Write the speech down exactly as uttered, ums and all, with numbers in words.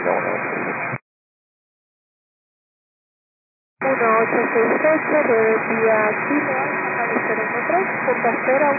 uno ocho seis ocho de vía Kilo, Alfa, Cero tres, punta cero.